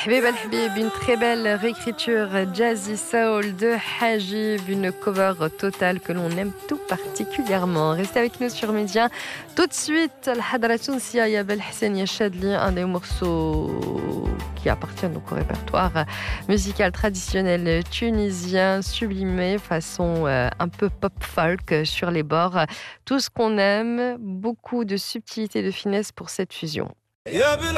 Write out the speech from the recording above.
Habib El Habib, une très belle réécriture jazzy soul de Hajib, une cover totale que l'on aime tout particulièrement. Restez avec nous sur Média. Tout de suite, Al-Hadra Tounsia, Yabel Hssen Yachadli, un des morceaux qui appartiennent donc au répertoire musical traditionnel tunisien, sublimé façon un peu pop-folk sur les bords. Tout ce qu'on aime, beaucoup de subtilité, de finesse pour cette fusion.